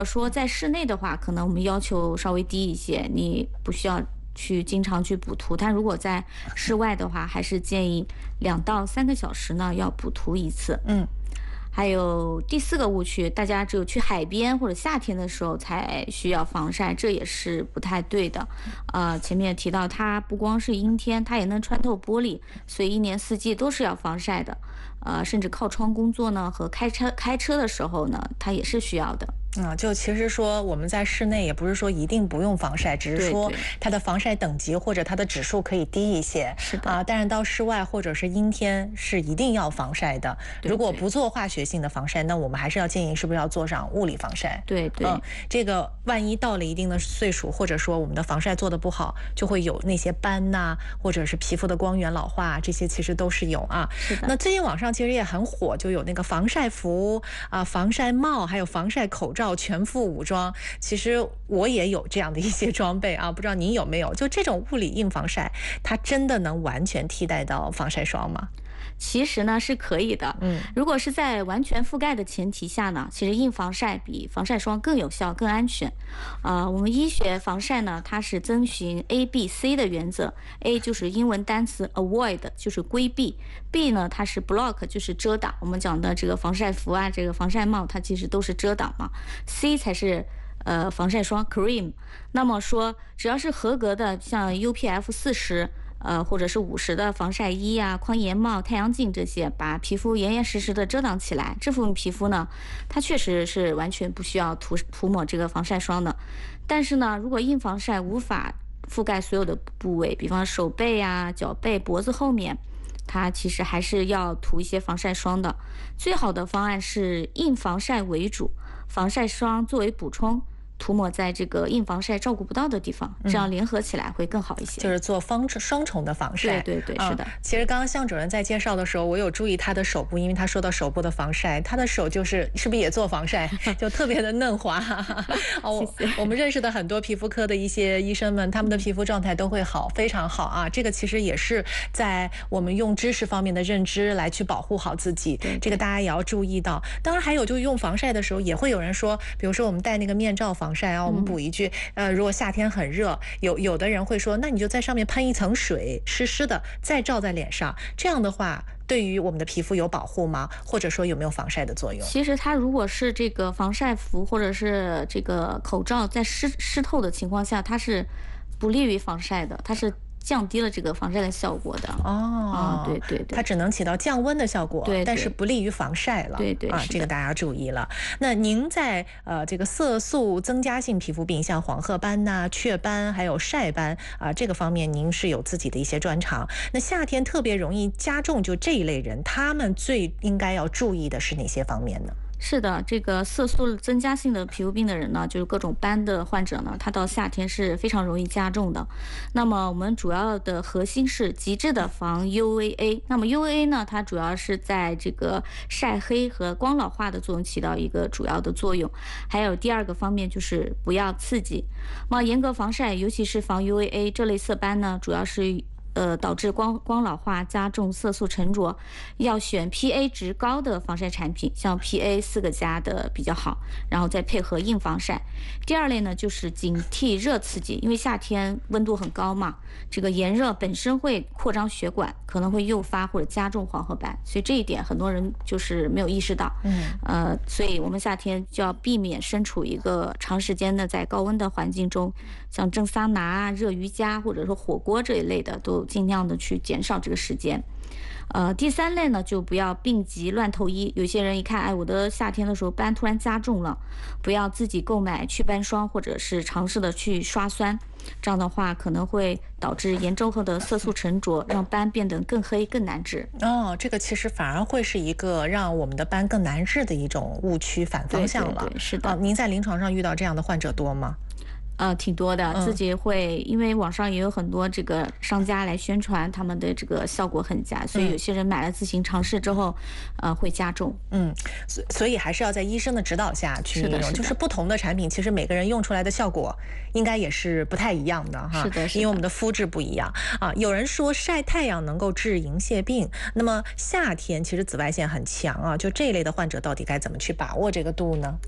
说在室内的话，可能我们要求稍微低一些，你不需要去经常去补涂。但如果在室外的话，还是建议2到3个小时呢要补涂一次。还有第4个误区，大家只有去海边或者夏天的时候才需要防晒，这也是不太对的。前面提到它不光是阴天，它也能穿透玻璃，所以一年四季都是要防晒的。甚至靠窗工作呢和开车的时候呢，它也是需要的。 就其实说我们在室内也不是说一定不用防晒，只是说它的防晒等级或者它的指数可以低一些。 是的但是到室外或者是阴天是一定要防晒的。如果不做化学性的防晒，那我们还是要建议是不是要做上物理防晒？ 对， 这个万一到了一定的岁数，或者说我们的防晒做得不好，就会有那些斑呐，或者是皮肤的光源老化，这些其实都是有啊。 是的。 那最近网上其实也很火，就有那个防晒服防晒帽，还有防晒口罩。全副武装，其实我也有这样的一些装备啊，不知道您有没有？就这种物理硬防晒，它真的能完全替代到防晒霜吗？ 其实呢是可以的。如果是在完全覆盖的前提下呢，其实硬防晒比防晒霜更有效、更安全。我们医学防晒呢，它是遵循 A、B、C 的原则。A 就是英文单词 avoid， 就是规避；B 呢，它是 block， 就是遮挡。我们讲的这个防晒服啊，这个防晒帽，它其实都是遮挡嘛。C 才是防晒霜 cream。那么说，只要是合格的，像 UPF40。或者是50的防晒衣啊、宽檐帽、太阳镜这些，把皮肤严严实实的遮挡起来。这部分皮肤呢，它确实是完全不需要涂抹这个防晒霜的。但是呢，如果硬防晒无法覆盖所有的部位，比方手背啊、脚背、脖子后面，它其实还是要涂一些防晒霜的。最好的方案是硬防晒为主，防晒霜作为补充。涂抹在这个硬防晒照顾不到的地方，这样联合起来会更好一些。 就是做双重的防晒。 对，是的。 其实刚刚向主任在介绍的时候，我有注意他的手部，因为他说到手部的防晒，他的手是不是也做防晒，就特别的嫩滑。 谢谢。 我们认识的很多皮肤科的一些医生们，他们的皮肤状态都会好，非常好啊。这个其实也是在我们用知识方面的认知来去保护好自己，这个大家也要注意到。当然还有就是用防晒的时候，也会有人说，比如说我们戴那个面罩防晒啊，我们补一句，如果夏天很热，有的人会说，那你就在上面喷一层水，湿湿的，再照在脸上，这样的话，对于我们的皮肤有保护吗？或者说有没有防晒的作用？ 其实它如果是这个防晒服或者是这个口罩在湿透的情况下，它是不利于防晒的，它是降低了这个防晒的效果的。对， 它只能起到降温的效果， 对， 但是不利于防晒了。 对， 这个大家注意了。那您在这个色素增加性皮肤病，像黄褐斑呐、雀斑还有晒斑这个方面，您是有自己的一些专长。那夏天特别容易加重，就这一类人，他们最应该要注意的是哪些方面呢？ 是的，这个色素增加性的皮肤病的人呢，就是各种斑的患者呢，他到夏天是非常容易加重的。那么我们主要的核心是极致的防 UVA。那么 UVA 呢，它主要是在这个晒黑和光老化的作用起到一个主要的作用。还有第二个方面就是不要刺激。那么严格防晒，尤其是防 UVA 这类色斑呢，主要是导致光老化，加重色素沉着，要选 PA 值高的防晒产品，像 PA 4个加的比较好，然后再配合硬防晒。第二类呢，就是警惕热刺激，因为夏天温度很高嘛，这个炎热本身会扩张血管，可能会诱发或者加重黄褐斑，所以这一点很多人就是没有意识到。所以我们夏天就要避免身处一个长时间的在高温的环境中，像蒸桑拿啊、热瑜伽或者说火锅这一类的都尽量的去减少这个时间。第三类呢，就不要病急乱投医。有些人一看，我的夏天的时候斑突然加重了，不要自己购买祛斑霜，或者是尝试的去刷酸，这样的话可能会导致严重后的色素沉着，让斑变得更黑更难治。 这个其实反而会是一个让我们的斑更难治的一种误区反方向了。 对，是的。 您在临床上遇到这样的患者多吗？ 挺多的，自己会，因为网上也有很多这个商家来宣传他们的这个效果很佳，所以有些人买了自行尝试之后，会加重。 所以还是要在医生的指导下去用，就是不同的产品，其实每个人用出来的效果应该也是不太一样的哈。 是的， 因为我们的肤质不一样啊。有人说晒太阳能够治银屑病，那么夏天其实紫外线很强啊，就这一类的患者到底该怎么去把握这个度呢？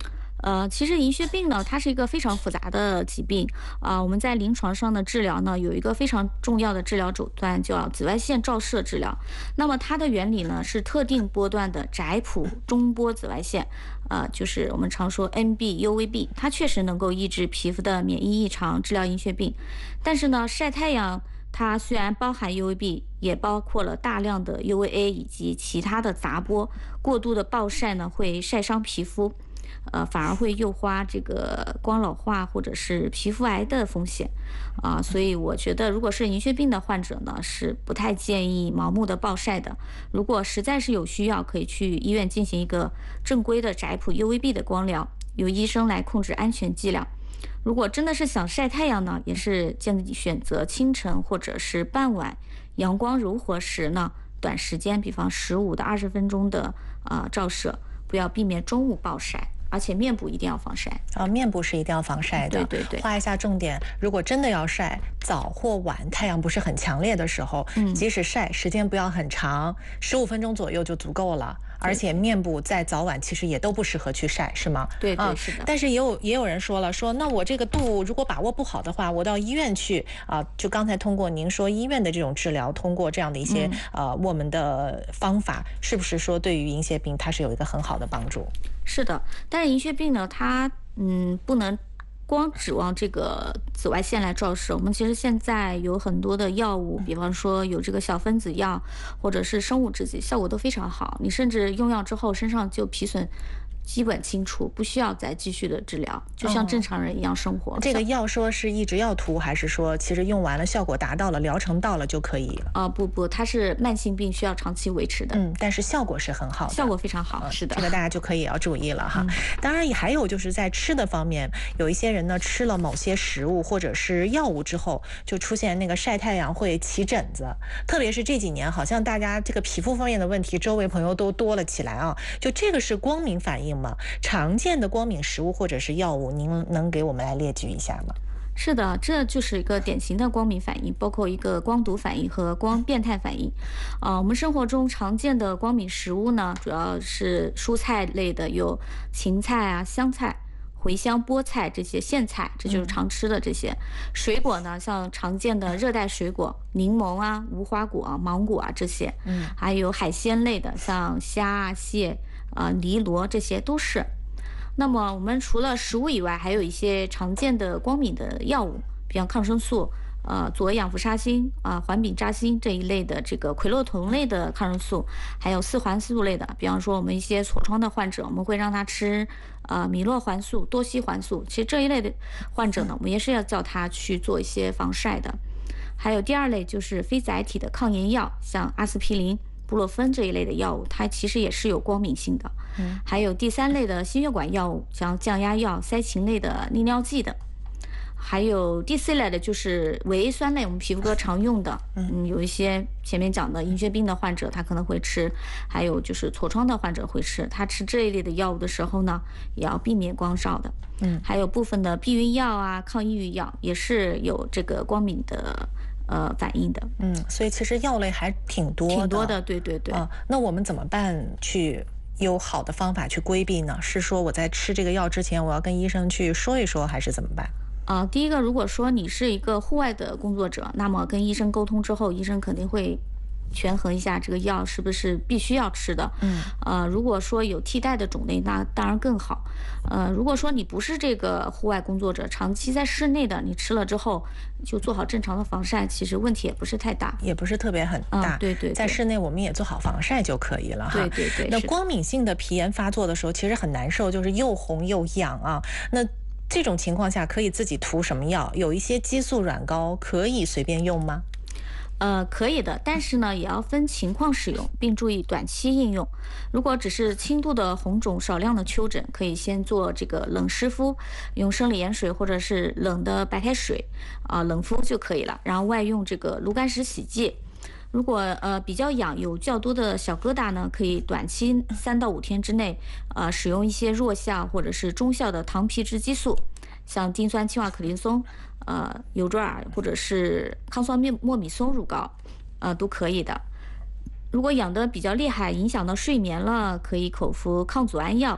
其实银屑病呢，它是一个非常复杂的疾病我们在临床上的治疗呢，有一个非常重要的治疗手段，叫紫外线照射治疗。那么它的原理呢，是特定波段的窄谱中波紫外线，就是我们常说 NB、UVB， 它确实能够抑制皮肤的免疫异常，治疗银屑病。但是呢，晒太阳它虽然包含 UVB， 也包括了大量的 UVA 以及其他的杂波，过度的暴晒呢，会晒伤皮肤。反而会诱发这个光老化或者是皮肤癌的风险所以我觉得，如果是银屑病的患者呢，是不太建议盲目的暴晒的。如果实在是有需要，可以去医院进行一个正规的窄谱 UVB 的光疗，由医生来控制安全剂量。如果真的是想晒太阳呢，也是建议选择清晨或者是傍晚阳光柔和时呢，短时间，比方15到20分钟的照射，不要避免中午暴晒。而且面部一定要防晒面部是一定要防晒的。 对对对， 画一下重点。如果真的要晒，早或晚太阳不是很强烈的时候，即使晒时间不要很长，15分钟左右就足够了。而且面部在早晚其实也都不适合去晒，是吗？ 对对是的。 但是也有人说了，说那我这个度如果把握不好的话，我到医院去就刚才通过您说医院的这种治疗，通过这样的一些我们的方法，是不是说对于银屑病它是有一个很好的帮助？ 是的，但是银屑病呢，它不能光指望这个紫外线来照射。我们其实现在有很多的药物，比方说有这个小分子药，或者是生物制剂，效果都非常好。你甚至用药之后身上就皮损基本清除，不需要再继续的治疗，就像正常人一样生活。 这个药说是一直要涂，还是说其实用完了效果达到了，疗程到了就可以了？ 不，它是慢性病，需要长期维持的。 但是效果是很好的， 效果非常好。是的， 这个大家就可以要注意了哈。当然也还有就是在吃的方面，有一些人呢吃了某些食物或者是药物之后，就出现那个晒太阳会起疹子，特别是这几年，好像大家这个皮肤方面的问题，周围朋友都多了起来就这个是光敏反应吗？常见的光敏食物或者是药物，您能给我们来列举一下吗？ 是的，这就是一个典型的光敏反应，包括一个光毒反应和光变态反应。我们生活中常见的光敏食物呢，主要是蔬菜类的，有芹菜香菜、茴香、菠菜这些苋菜，这就是常吃的这些。水果呢，像常见的热带水果，柠檬无花果芒果这些。还有海鲜类的，像虾蟹梨螺，这些都是。那么我们除了食物以外，还有一些常见的光敏的药物，比方抗生素、左氧氟沙星环丙扎星这一类的这个喹洛酮类的抗生素，还有4环素类的，比方说我们一些痤疮的患者，我们会让他吃米洛环素、多西环素。其实这一类的患者呢，我们也是要叫他去做一些防晒的。还有第二类就是非载体的抗炎药，像阿司匹林、布洛芬这一类的药物，它其实也是有光敏性的。还有第3类的心血管药物，像降压药、塞嗪类的利尿剂的。还有第4类的就是维 A 酸类，我们皮肤科常用的。有一些前面讲的银屑病的患者他可能会吃，还有就是痤疮的患者会吃。他吃这一类的药物的时候呢，也要避免光照的。还有部分的避孕药抗抑郁药也是有这个光敏的反应的。 所以其实药类还挺多的。 对对对。 那我们怎么办去有好的方法去规避呢？是说我在吃这个药之前，我要跟医生去说一说，还是怎么办？ 第一个，如果说你是一个户外的工作者，那么跟医生沟通之后，医生肯定会权衡一下这个药是不是必须要吃的。如果说有替代的种类，那当然更好。如果说你不是这个户外工作者，长期在室内的，你吃了之后就做好正常的防晒，其实问题也不是太大， 也不是特别很大。 对对， 在室内我们也做好防晒就可以了哈。 对对对。 那光敏性的皮炎发作的时候，其实很难受，就是又红又痒那这种情况下可以自己涂什么药？有一些激素软膏可以随便用吗？ 可以的，但是呢，也要分情况使用，并注意短期应用。如果只是轻度的红肿、少量的丘疹，可以先做这个冷湿敷，用生理盐水或者是冷的白开水冷敷就可以了。然后外用这个炉甘石洗剂。如果比较痒，有较多的小疙瘩呢，可以短期3到5天之内使用一些弱效或者是中效的糖皮质激素，像丁酸氢化可林松、尤卓尔或者是康酸莫米松乳膏都可以的。如果痒得比较厉害，影响到睡眠了，可以口服抗组胺药，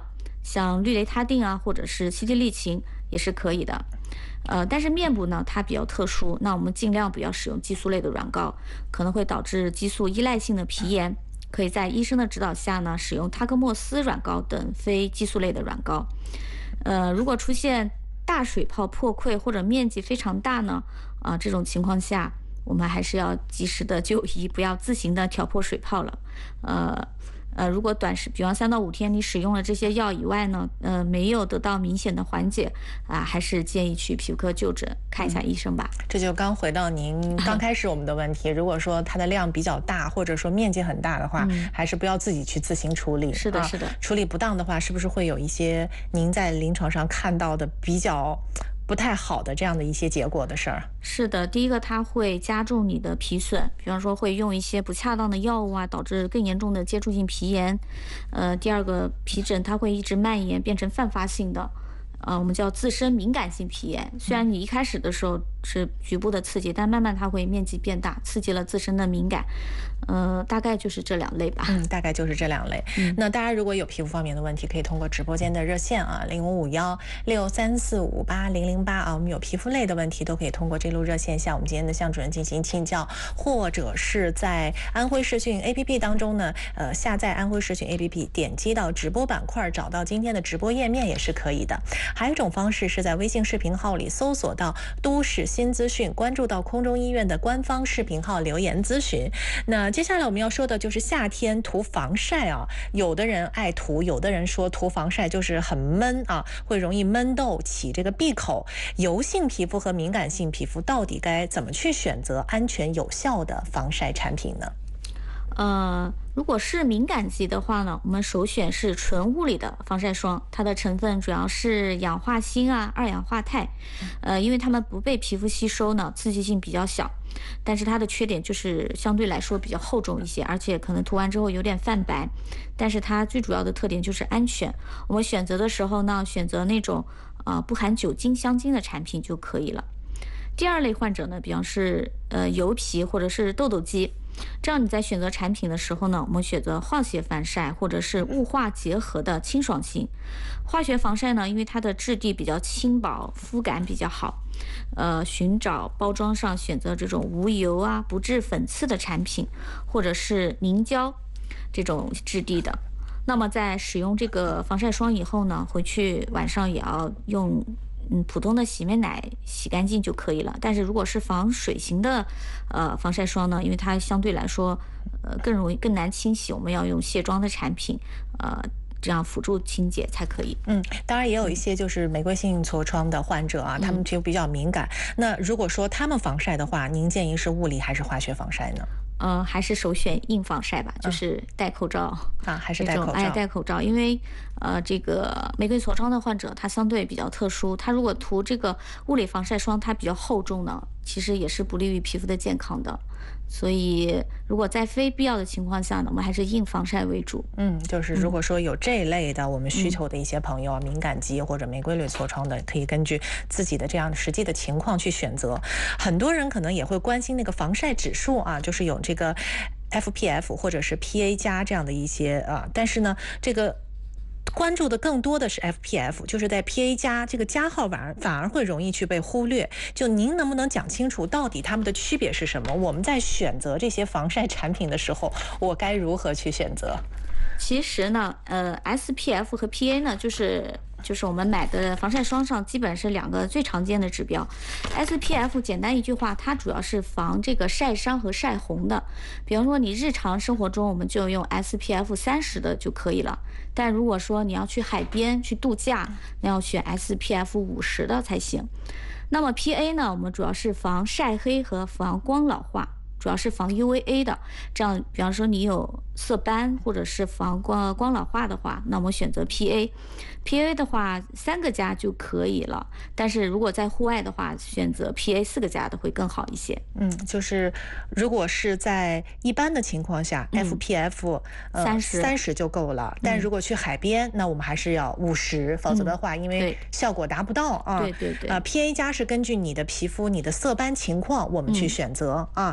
像氯雷他定啊，或者是西地利嗪也是可以的。但是面部呢，它比较特殊，那我们尽量不要使用激素类的软膏，可能会导致激素依赖性的皮炎。可以在医生的指导下呢，使用他克莫司软膏等非激素类的软膏。如果出现大水泡破溃或者面积非常大呢，这种情况下，我们还是要及时的就医，不要自行的挑破水泡了。如果比方3到5天你使用了这些药以外呢，没有得到明显的缓解还是建议去皮肤科就诊看一下医生吧。 这就刚回到您刚开始我们的问题，如果说它的量比较大，或者说面积很大的话，还是不要自己去自行处理。 是的，是的。 处理不当的话，是不是会有一些您在临床上看到的比较不太好的这样的一些结果的事儿？ 是的，第一个它会加重你的皮损，比方说会用一些不恰当的药物导致更严重的接触性皮炎。第二个皮疹它会一直蔓延变成泛发性的，我们叫自身敏感性皮炎。虽然你一开始的时候是局部的刺激，但慢慢它会面积变大，刺激了自身的敏感。大概就是这2类吧。 大概就是这2类。那大家如果有皮肤方面的问题，可以通过直播间的热线055163458008我们有皮肤类的问题都可以通过这路热线向我们今天的向主任进行请教，或者是在安徽视讯 APP 当中呢，下载安徽视讯 APP， 点击到直播板块，找到今天的直播页面也是可以的。还有一种方式是在微信视频号里搜索到都市新资讯，关注到空中医院的官方视频号留言咨询。那接下来我们要说的就是夏天涂防晒有的人爱涂，有的人说涂防晒就是很闷会容易闷痘起这个闭口。油性皮肤和敏感性皮肤到底该怎么去选择安全有效的防晒产品呢？ 如果是敏感肌的话呢，我们首选是纯物理的防晒霜，它的成分主要是氧化锌二氧化钛，因为它们不被皮肤吸收呢，刺激性比较小，但是它的缺点就是相对来说比较厚重一些，而且可能涂完之后有点泛白，但是它最主要的特点就是安全。我们选择的时候呢，选择那种不含酒精、香精的产品就可以了。第2类患者呢，比方是油皮或者是痘痘肌。这样你在选择产品的时候呢，我们选择化学防晒或者是雾化结合的清爽型。化学防晒呢，因为它的质地比较轻薄，肤感比较好，寻找包装上选择这种无油不致粉刺的产品，或者是凝胶这种质地的。那么在使用这个防晒霜以后呢，回去晚上也要用普通的洗面奶洗干净就可以了。但是如果是防水型的防晒霜呢，因为它相对来说更难清洗，我们要用卸妆的产品这样辅助清洁才可以。 当然也有一些就是玫瑰性痤疮的患者他们皮肤比较敏感。那如果说他们防晒的话，您建议是物理还是化学防晒呢？ 还是首选硬防晒吧，就是戴口罩还是戴口罩？ 戴口罩，因为这个玫瑰痤疮的患者他相对比较特殊，他如果涂这个物理防晒霜，它比较厚重呢，其实也是不利于皮肤的健康的。所以如果在非必要的情况下呢，我们还是硬防晒为主。 就是如果说有这一类的我们需求的一些朋友敏感肌或者玫瑰类痤疮的，可以根据自己的这样实际的情况去选择。很多人可能也会关心那个防晒指数就是有这个 FPF 或者是 PA 加这样的一些但是呢，这个关注的更多的是 FPF， 就是在 PA 加这个加号反而会容易去被忽略。就您能不能讲清楚到底它们的区别是什么？我们在选择这些防晒产品的时候，我该如何去选择？ 其实呢SPF 和 PA 呢就是我们买的防晒霜上基本是2个最常见的指标。SPF 简单一句话，它主要是防这个晒伤和晒红的。比方说你日常生活中我们就用 SPF 30的就可以了，但如果说你要去海边去度假，那要选 SPF 50的才行。那么 PA 呢，我们主要是防晒黑和防光老化，主要是防 UVA 的。这样比方说你有色斑或者是防光老化的话，那我们选择 PA 的话3个加就可以了，但是如果在户外的话，选择 PA 4个加的会更好一些。 就是如果是在一般的情况下FPF 30就够了，但如果去海边那我们还是要50，否则的话因为效果达不到对 PA 加是根据你的皮肤你的色斑情况我们去选择这个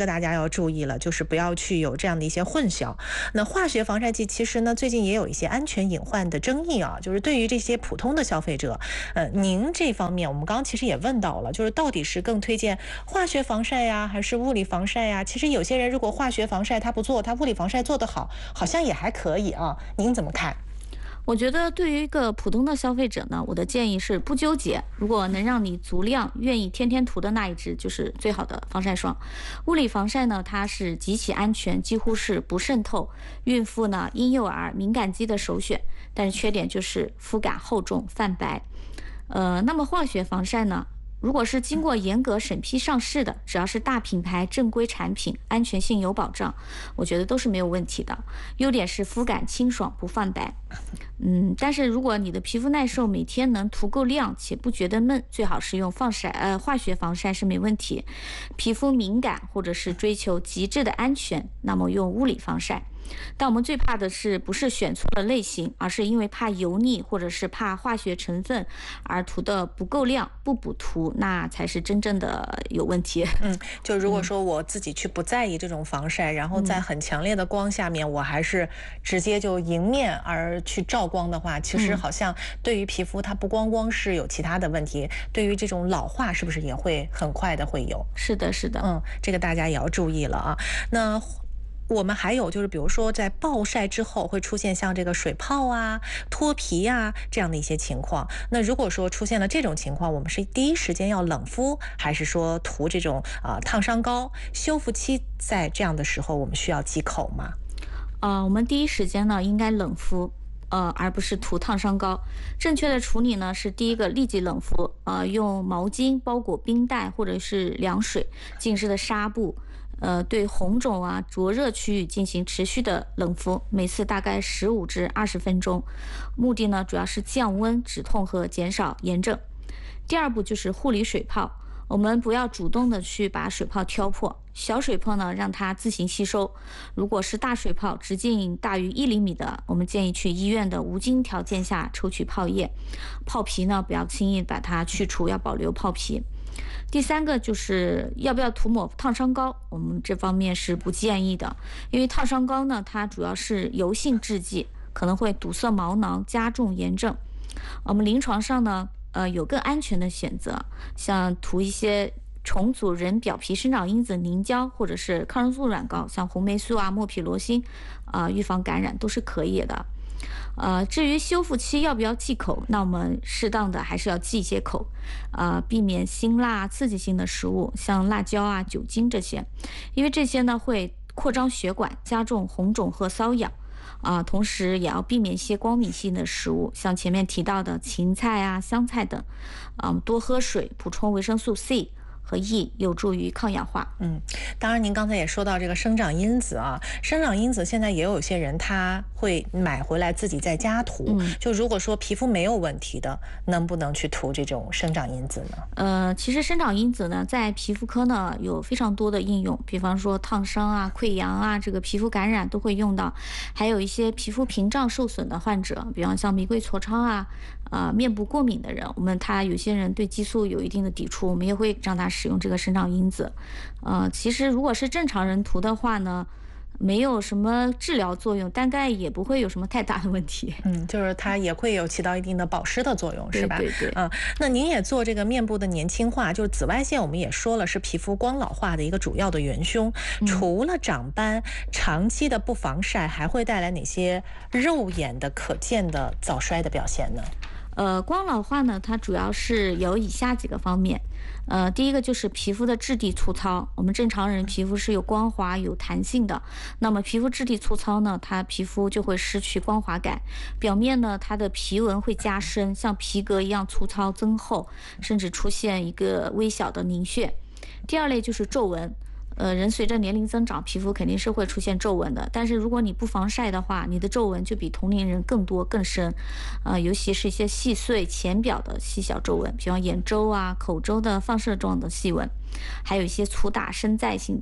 大家要注意了，就是不要去有这样的一些混淆。那化学防晒剂其实呢，最近也有一些安全隐患的争议啊，就是对于这些普通的消费者，您这方面我们刚刚其实也问到了，就是到底是更推荐化学防晒呀，还是物理防晒呀？其实有些人如果化学防晒他不做，他物理防晒做得好，好像也还可以啊。您怎么看？ 我觉得对于一个普通的消费者呢，我的建议是不纠结。如果能让你足量愿意天天涂的那一支，就是最好的防晒霜。物理防晒呢，它是极其安全，几乎是不渗透，孕妇呢、婴幼儿、敏感肌的首选。但是缺点就是肤感厚重、泛白。那么化学防晒呢？如果是经过严格审批上市的，只要是大品牌正规产品，安全性有保障，我觉得都是没有问题的。优点是肤感清爽不泛白。但是如果你的皮肤耐受，每天能涂够量且不觉得闷，最好是用化学防晒是没问题。皮肤敏感或者是追求极致的安全，那么用物理防晒。但我们最怕的是不是选错了类型，而是因为怕油腻或者是怕化学成分而涂的不够量不补涂，那才是真正的有问题。 就如果说我自己去不在意这种防晒，然后在很强烈的光下面，我还是直接就迎面而去照光的话，其实好像对于皮肤它不光是有其他的问题，对于这种老化是不是也会很快的会有？ 是的，是的。 这个大家也要注意了啊。那我们还有就是，比如说在暴晒之后会出现像这个水泡啊、脱皮啊这样的一些情况。那如果说出现了这种情况，我们是第一时间要冷敷，还是说涂这种烫伤膏？修复期在这样的时候，我们需要忌口吗？ 我们第一时间呢应该冷敷。而不是涂烫伤膏。正确的处理呢是第一个立即冷敷，用毛巾包裹冰袋或者是凉水浸湿的纱布，对红肿啊灼热区域进行持续的冷敷，每次大概15至20分钟。目的呢主要是降温、止痛和减少炎症。第二步就是护理水泡。我们不要主动的去把水泡挑破，小水泡呢让它自行吸收。如果是大水泡，直径大于1厘米的，我们建议去医院的无菌条件下抽取泡液。泡皮呢不要轻易把它去除，要保留泡皮。第三个就是要不要涂抹烫伤膏，我们这方面是不建议的，因为烫伤膏呢它主要是油性制剂，可能会堵塞毛囊，加重炎症。我们临床上呢有更安全的选择，像涂一些重组人表皮生长因子凝胶或者是抗生素软膏，像红霉素啊、莫匹罗辛预防感染都是可以的。至于修复期要不要忌口，那我们适当的还是要忌一些口，避免辛辣刺激性的食物，像辣椒啊、酒精这些，因为这些呢会扩张血管，加重红肿和瘙痒。同时也要避免一些光敏性的食物，像前面提到的芹菜啊、香菜等。多喝水，补充维生素 C和 E， 有助于抗氧化。 当然您刚才也说到这个生长因子啊，生长因子现在也有些人他会买回来自己在家涂。就如果说皮肤没有问题的，能不能去涂这种生长因子呢？其实生长因子呢，在皮肤科呢有非常多的应用，比方说烫伤啊、溃疡啊，这个皮肤感染都会用到，还有一些皮肤屏障受损的患者，比方像玫瑰痤疮啊。面部过敏的人，他有些人对激素有一定的抵触，我们也会让他使用这个生长因子。其实如果是正常人涂的话呢，没有什么治疗作用，大概也不会有什么太大的问题。 就是它也会有起到一定的保湿的作用，是吧？ 对。 那您也做这个面部的年轻化，就是紫外线，我们也说了是皮肤光老化的一个主要的元凶。除了长斑，长期的不防晒还会带来哪些肉眼的可见的早衰的表现呢？ 光老化呢，它主要是有以下几个方面。第一个就是皮肤的质地粗糙。我们正常人皮肤是有光滑、有弹性的，那么皮肤质地粗糙呢，它皮肤就会失去光滑感，表面呢，它的皮纹会加深，像皮革一样粗糙增厚，甚至出现一个微小的凝血。第二类就是皱纹。人随着年龄增长，皮肤肯定是会出现皱纹的。但是如果你不防晒的话，你的皱纹就比同龄人更多更深。尤其是一些细碎浅表的细小皱纹，比方眼周啊、口周的放射状的细纹，还有一些粗大深在性的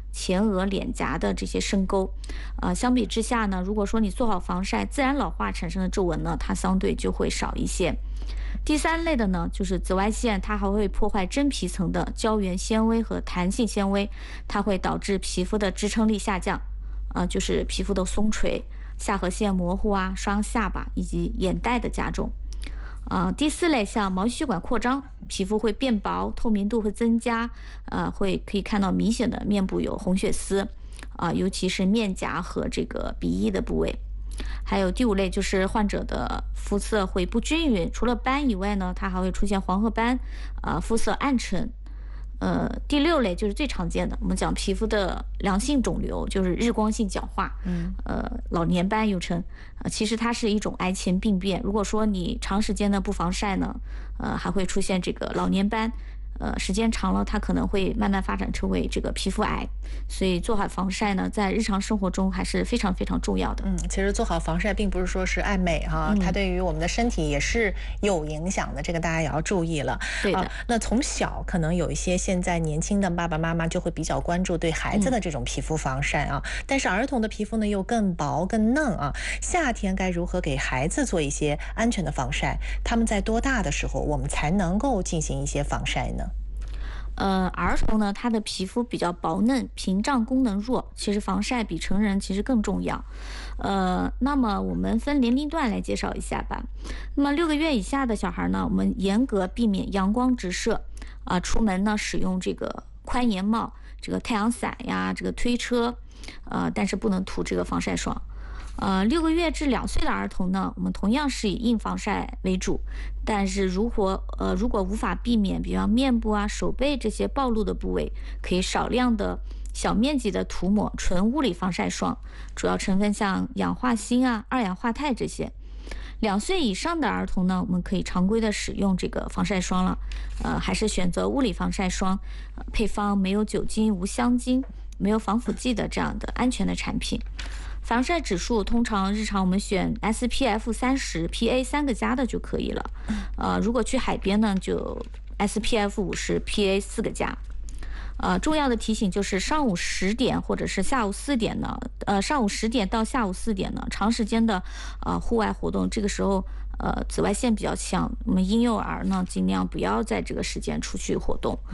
前额、脸颊的这些深沟。相比之下呢，如果说你做好防晒，自然老化产生的皱纹呢，它相对就会少一些。第三类的呢，就是紫外线，它还会破坏真皮层的胶原纤维和弹性纤维，它会导致皮肤的支撑力下降，就是皮肤的松垂、下颌线模糊啊、双下巴以及眼袋的加重。第四类像毛细血管扩张，皮肤会变薄，透明度会增加，可以看到明显的面部有红血丝，尤其是面颊和这个鼻翼的部位。还有第五类就是患者的肤色会不均匀，除了斑以外呢，它还会出现黄褐斑，肤色暗沉。第六类就是最常见的，我们讲皮肤的良性肿瘤，就是日光性角化，老年斑又称，其实它是一种癌前病变。如果说你长时间的不防晒呢，还会出现这个老年斑。时间长了，它可能会慢慢发展成为这个皮肤癌，所以做好防晒呢，在日常生活中还是非常非常重要的。 其实做好防晒并不是说是爱美哈，它对于我们的身体也是有影响的，这个大家也要注意了。 对的。 那从小可能有一些现在年轻的爸爸妈妈就会比较关注对孩子的这种皮肤防晒啊，但是儿童的皮肤呢又更薄更嫩啊，夏天该如何给孩子做一些安全的防晒？他们在多大的时候我们才能够进行一些防晒呢？ 儿童呢，他的皮肤比较薄嫩，屏障功能弱，其实防晒比成人其实更重要。那么我们分年龄段来介绍一下吧。那么6个月以下的小孩呢，我们严格避免阳光直射，出门呢使用这个宽檐帽、这个太阳伞呀、这个推车，但是不能涂这个防晒霜。6个月至2岁的儿童呢，我们同样是以硬防晒为主，但是如果无法避免，比方面部啊、手背这些暴露的部位，可以少量的小面积的涂抹纯物理防晒霜，主要成分像氧化锌啊、二氧化钛这些。2岁以上的儿童呢，我们可以常规的使用这个防晒霜了，还是选择物理防晒霜，配方没有酒精、无香精、没有防腐剂的这样的安全的产品。防晒指数通常日常我们选 SPF 30 PA 3个加的就可以了。如果去海边呢，就 SPF 50 PA 4个加。重要的提醒就是上午10点或者是下午4点呢，上午10点到下午4点呢，长时间的户外活动，这个时候紫外线比较强，我们婴幼儿呢尽量不要在这个时间出去活动。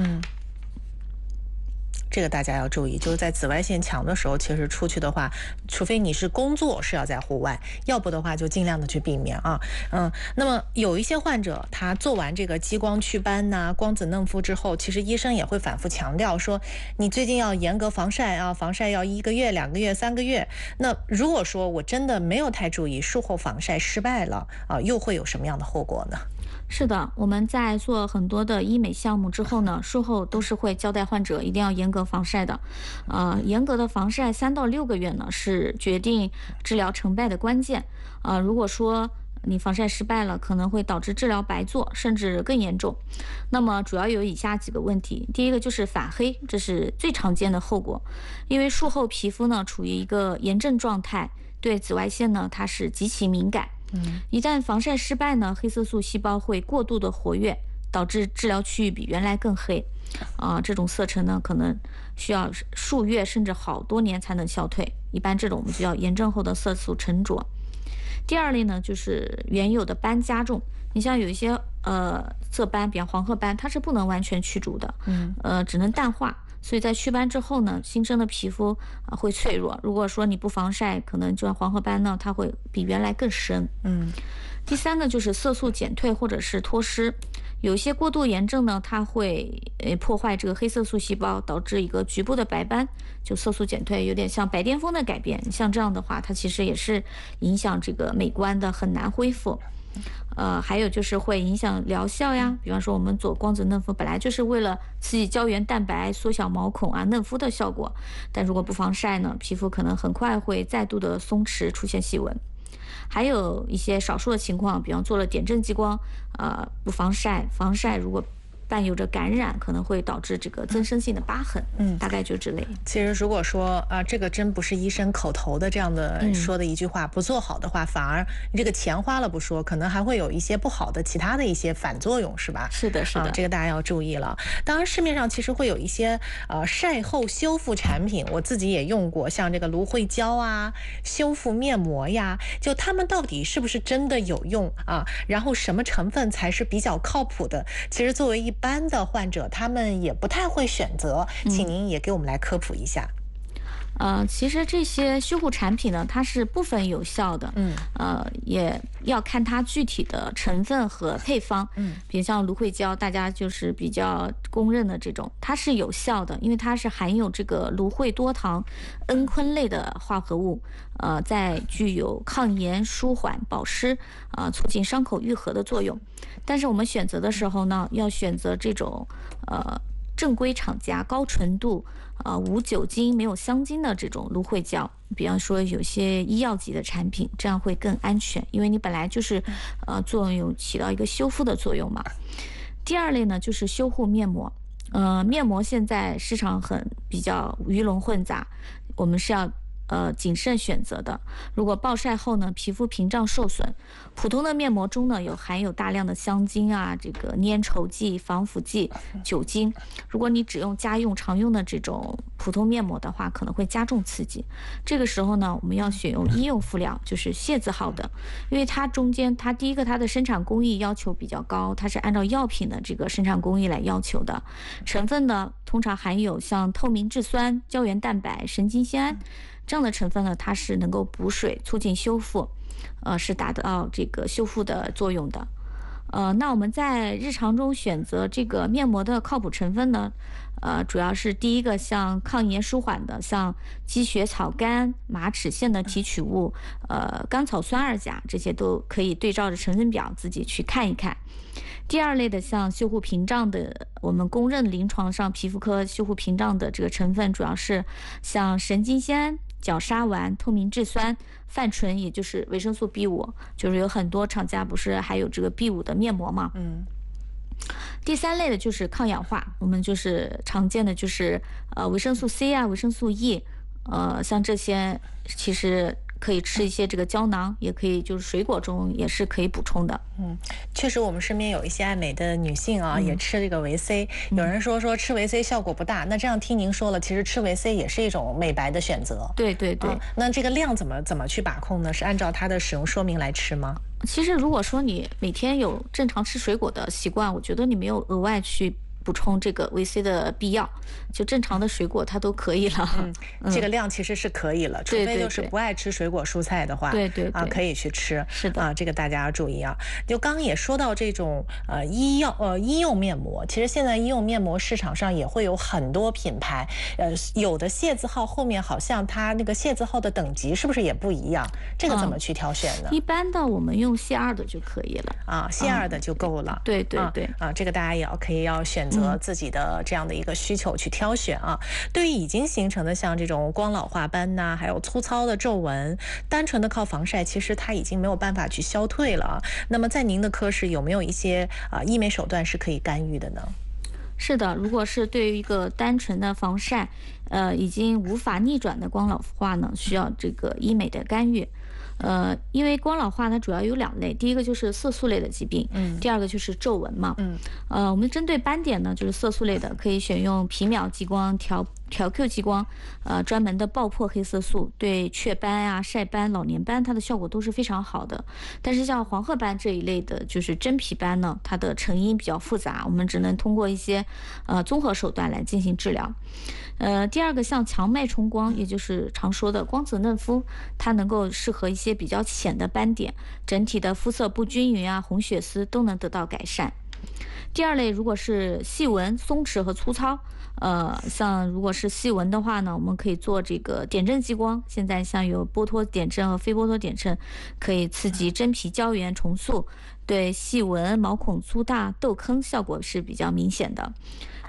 这个大家要注意，就是在紫外线强的时候，其实出去的话，除非你是工作是要在户外，要不的话就尽量的去避免啊。那么有一些患者他做完这个激光祛斑呐、光子嫩肤之后，其实医生也会反复强调说，你最近要严格防晒啊，防晒要1个月、2个月、3个月。那如果说我真的没有太注意，术后防晒失败了啊，又会有什么样的后果呢？ 是的，我们在做很多的医美项目之后呢，术后都是会交代患者一定要严格防晒的。严格的防晒3到6个月呢，是决定治疗成败的关键。如果说你防晒失败了，可能会导致治疗白做，甚至更严重。那么主要有以下几个问题。第一个就是反黑，这是最常见的后果，因为术后皮肤呢处于一个炎症状态，对紫外线呢它是极其敏感。一旦防晒失败呢，黑色素细胞会过度的活跃，导致治疗区域比原来更黑。这种色沉呢，可能需要数月甚至好多年才能消退。一般这种我们就叫炎症后的色素沉着。第二类呢，就是原有的斑加重。你像有一些色斑，比方黄褐斑，它是不能完全去除的，只能淡化。所以在祛斑之后呢，新生的皮肤会脆弱。如果说你不防晒，可能就黄褐斑呢，它会比原来更深。第三个就是色素减退或者是脱失。有一些过度炎症呢，它会破坏这个黑色素细胞，导致一个局部的白斑，就色素减退，有点像白癜风的改变。像这样的话，它其实也是影响这个美观的，很难恢复。还有就是会影响疗效呀，比方说我们做光子嫩肤本来就是为了刺激胶原蛋白、缩小毛孔啊、嫩肤的效果，但如果不防晒呢，皮肤可能很快会再度的松弛，出现细纹。还有一些少数的情况，比方做了点阵激光，不防晒，防晒如果伴有着感染，可能会导致这个增生性的疤痕。大概就这类。 其实如果说这个真不是医生口头的这样的说的一句话，不做好的话，反而这个钱花了不说，可能还会有一些不好的其他的一些反作用，是吧？ 是的，是的， 这个大家要注意了。当然，市面上其实会有一些晒后修复产品，我自己也用过，像这个芦荟胶啊、修复面膜呀，就它们到底是不是真的有用啊？然后什么成分才是比较靠谱的？其实作为一般的患者，他们也不太会选择，请您也给我们来科普一下。 其实这些修护产品呢，它是部分有效的，也要看它具体的成分和配方，比如像芦荟胶，大家就是比较公认的这种，它是有效的，因为它是含有这个芦荟多糖蒽醌类的化合物，在具有抗炎、舒缓、保湿，促进伤口愈合的作用。但是我们选择的时候呢，要选择这种正规厂家、高纯度、无酒精、没有香精的这种芦荟胶，比方说有些医药级的产品，这样会更安全，因为你本来就是作用起到一个修复的作用嘛。第二类呢，就是修护面膜。面膜现在市场比较鱼龙混杂，我们是要谨慎选择的。如果暴晒后呢，皮肤屏障受损，普通的面膜中呢含有大量的香精啊，这个粘稠剂、防腐剂、酒精。如果你只用家用常用的这种普通面膜的话，可能会加重刺激。这个时候呢，我们要选用医用敷料，就是械字号的，因为它中间第一个它的生产工艺要求比较高，它是按照药品的这个生产工艺来要求的。成分呢，通常含有像透明质酸、胶原蛋白、神经酰胺。这样的成分呢，它是能够补水、促进修复，是达到这个修复的作用的。那我们在日常中选择这个面膜的靠谱成分呢，主要是第一个像抗炎舒缓的，像积雪草苷、马齿苋的提取物，甘草酸二钾，这些都可以对照着成分表自己去看一看。第二类的像修护屏障的，我们公认临床上皮肤科修护屏障的这个成分，主要是像神经酰胺、角鲨烷、透明质酸、泛醇，也就是维生素 B5，就是有很多厂家不是还有这个 B5的面膜嘛。第三类的就是抗氧化，我们就是常见的就是维生素 C 啊、维生素 E，像这些其实可以吃一些这个胶囊，也可以就是水果中也是可以补充的。 确实我们身边有一些爱美的女性啊，也吃这个维 C。有人说吃维 C 效果不大，那这样听您说了，其实吃维 C 也是一种美白的选择。 对对对。 那这个量怎么去把控呢？是按照它的使用说明来吃吗？ 其实如果说你每天有正常吃水果的习惯，我觉得你没有额外去补充这个维 C 的必要，就正常的水果它都可以了。 这个量其实是可以了，除非就是不爱吃水果蔬菜的话， 对可以去吃。 是的这个大家要注意啊。就刚刚也说到这种医用面膜，其实现在医用面膜市场上也会有很多品牌，有的械字号后面好像它那个械字号的等级是不是也不一样？这个怎么去挑选呢？ 一般的我们用械2的就可以了械2的就够了。 对这个大家也可以要选择自己的这样的一个需求去挑选啊。对于已经形成的像这种光老化斑呐，还有粗糙的皱纹，单纯的靠防晒，其实它已经没有办法去消退了。那么在您的科室有没有一些医美手段是可以干预的呢？ 是的，如果是对于一个单纯的防晒，已经无法逆转的光老化呢，需要这个医美的干预。因为光老化它主要有2类，第一个就是色素类的疾病，第二个就是皱纹嘛。我们针对斑点呢，就是色素类的，可以选用皮秒激光、调 Q 激光，专门的爆破黑色素，对雀斑啊、晒斑、老年斑，它的效果都是非常好的。但是像黄褐斑这一类的，就是真皮斑呢，它的成因比较复杂，我们只能通过一些综合手段来进行治疗。第二个像强脉冲光，也就是常说的光子嫩肤，它能够适合一些比较浅的斑点，整体的肤色不均匀啊、红血丝都能得到改善。第二类如果是细纹、松弛和粗糙，像如果是细纹的话呢，我们可以做这个点阵激光。现在像有波托点阵和非波托点阵，可以刺激真皮胶原重塑，对细纹、毛孔粗大、痘坑效果是比较明显的。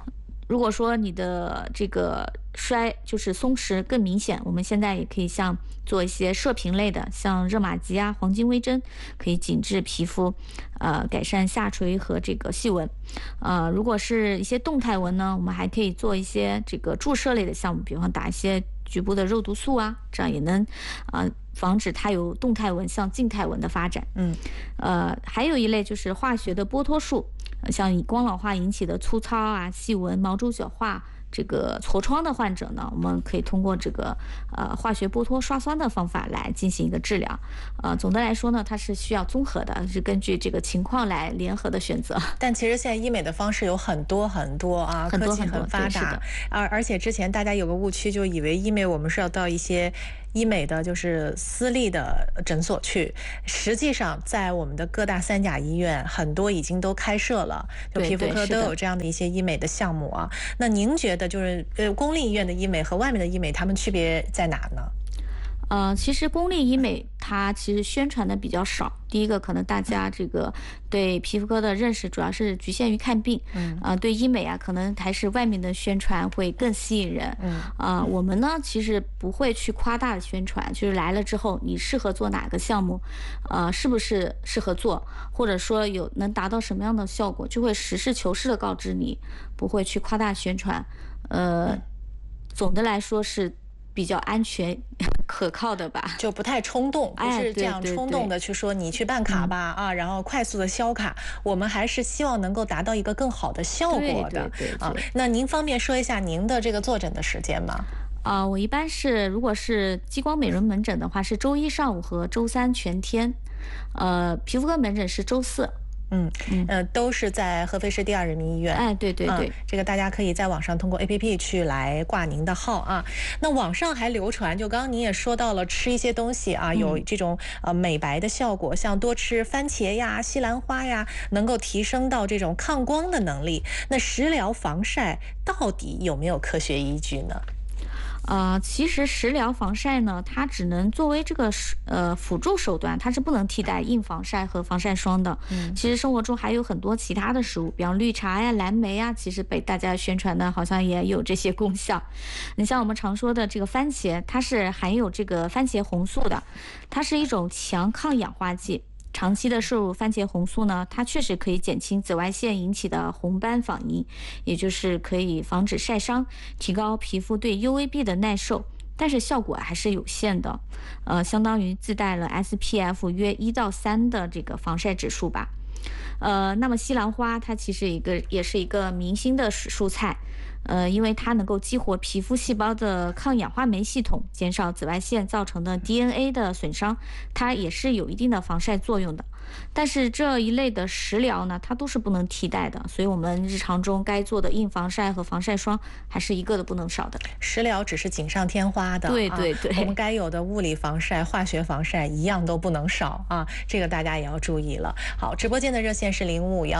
如果说你的这个就是松弛更明显，我们现在也可以做一些射频类的，像热玛吉啊、黄金微针，可以紧致皮肤，改善下垂和这个细纹。如果是一些动态纹呢，我们还可以做一些这个注射类的项目，比方打一些局部的肉毒素啊，这样也能防止它有动态纹向静态纹的发展。还有一类就是化学的剥脱术，像以光老化引起的粗糙啊、细纹、毛周角化、这个痤疮的患者呢，我们可以通过这个化学剥脱刷酸的方法来进行一个治疗。总的来说呢，它是需要综合的，是根据这个情况来联合的选择。 但其实现在医美的方式有很多很多啊，科技很发达，而且之前大家有个误区，就以为医美我们是要到一些医美的就是私立的诊所去，实际上在我们的各大三甲医院很多已经都开设了，就皮肤科都有这样的一些医美的项目啊。那您觉得就是公立医院的医美和外面的医美，它们区别在哪呢？ 其实公立医美它其实宣传的比较少。第一个，可能大家这个对皮肤科的认识主要是局限于看病，对医美啊，可能还是外面的宣传会更吸引人。我们呢其实不会去夸大的宣传，就是来了之后你适合做哪个项目，是不是适合做，或者说能达到什么样的效果，就会实事求是的告知你，不会去夸大宣传。总的来说是比较安全可靠的吧， 就不太冲动，不是这样冲动的去说你去办卡吧，然后快速的销卡，我们还是希望能够达到一个更好的效果的。那您方便说一下您的这个坐诊的时间吗？ 我一般是如果是激光美容门诊的话，是周一上午和周三全天，皮肤科门诊是周四。 都是在合肥市第2人民医院。 对， 这个大家可以在网上通过 APP 去来挂您的号啊。那网上还流传，就刚刚您也说到了吃一些东西啊，有这种美白的效果，像多吃番茄呀、西兰花呀，能够提升到这种抗光的能力。那食疗防晒到底有没有科学依据呢？ 其实食疗防晒呢，它只能作为这个辅助手段，它是不能替代硬防晒和防晒霜的。其实生活中还有很多其他的食物，比方绿茶呀、蓝莓呀，其实被大家宣传的好像也有这些功效。你像我们常说的这个番茄，它是含有这个番茄红素的，它是一种强抗氧化剂。长期的摄入番茄红素呢，它确实可以减轻紫外线引起的红斑反应，也就是可以防止晒伤，提高皮肤对 UVB 的耐受，但是效果还是有限的，相当于自带了 SPF 约1到3的这个防晒指数吧。那么西兰花它其实也是一个明星的蔬菜，因为它能够激活皮肤细胞的抗氧化酶系统，减少紫外线造成的 DNA 的损伤，它也是有一定的防晒作用的。但是这一类的食疗呢，它都是不能替代的，所以我们日常中该做的硬防晒和防晒霜还是一个都不能少的。 食疗只是锦上添花的， 对， 我们该有的物理防晒、化学防晒一样都不能少啊，这个大家也要注意了。好，直播间的热线是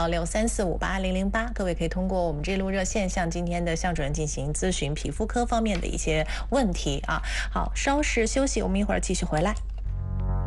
055634580008，各位可以通过我们这路热线向今天的向主任进行咨询皮肤科方面的一些问题啊。好，稍事休息，我们一会儿继续回来。